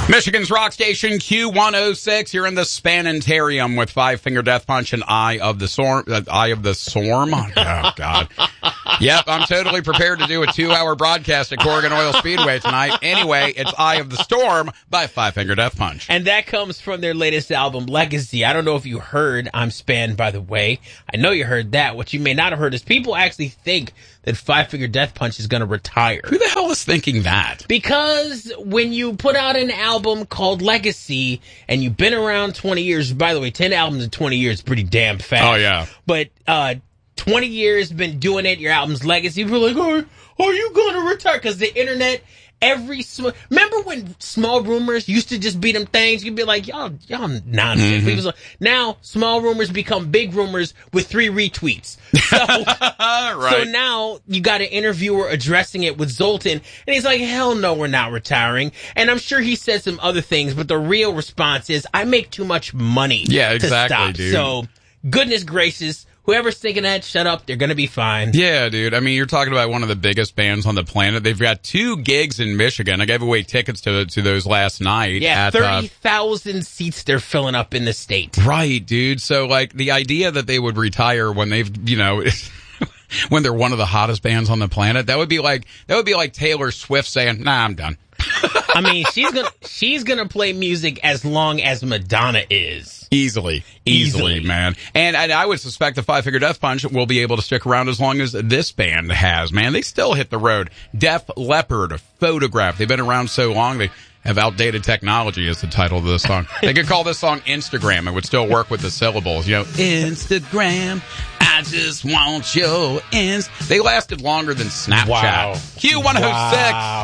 Michigan's rock station Q106. You're in the Spanentarium with Five Finger Death Punch and Eye of the Storm. Eye of the Storm? Oh, God. Yep, I'm totally prepared to do a 2-hour broadcast at Corrigan Oil Speedway tonight. Anyway, it's Eye of the Storm by Five Finger Death Punch. And that comes from their latest album, Legacy. I don't know if you heard I'm Span, by the way. I know you heard that. What you may not have heard is people actually think that Five Finger Death Punch is going to retire. Who the hell is thinking that? Because when you put out an album called Legacy and you've been around 20 years, by the way, 10 albums in 20 years is pretty damn fast. Oh, yeah. But 20 years been doing it, your album's Legacy, people are like, are you going to retire? Because the internet, remember when Small Rumors used to just be them things? You'd be like, y'all nonsense. Mm-hmm. Now, Small Rumors become Big Rumors with 3 retweets. So, right. So now you got an interviewer addressing it with Zoltan, and he's like, hell no, we're not retiring. And I'm sure he said some other things, but the real response is, I make too much money to stop. Dude. So, goodness gracious, whoever's thinking that, shut up. They're going to be fine. Yeah, dude. I mean, you're talking about one of the biggest bands on the planet. They've got 2 gigs in Michigan. I gave away tickets to those last night. Yeah, 30,000 seats they're filling up in the state. Right, dude. So, like, the idea that they would retire when they've, when they're one of the hottest bands on the planet, that would be like Taylor Swift saying, nah, I'm done. I mean, she's gonna play music as long as Madonna is. Easily, man. And I would suspect the Five Finger Death Punch will be able to stick around as long as this band has, man. They still hit the road. Def Leppard, Photograph. They've been around so long, they have outdated technology is the title of this song. They could call this song Instagram. It would still work with the syllables. Instagram, I just want your They lasted longer than Snapchat. Wow. Q106. Wow.